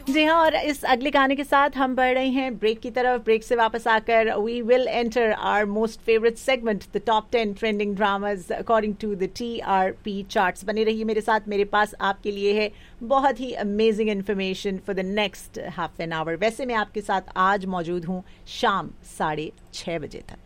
जी हाँ, और इस अगले गाने के साथ हम बढ़ रहे हैं ब्रेक की तरफ। ब्रेक से वापस आकर we will enter our most favourite segment, the top 10 trending dramas according to the TRP charts. बने रहिए मेरे साथ, मेरे पास आपके लिए है बहुत ही amazing information for the next half an hour. वैसे मैं आपके साथ आज मौजूद हूँ शाम 6:30 बजे तक।